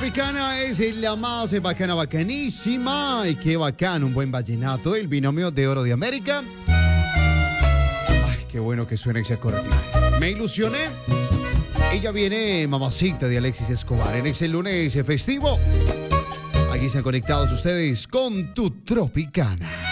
Tropicana es la más bacana, bacanísima. Y qué bacano, un buen vallenato, el binomio de oro de América. Ay, qué bueno que suena ese acorde. Me ilusioné. Ella viene, mamacita de Alexis Escobar, en ese lunes festivo. Aquí están conectados ustedes con tu Tropicana.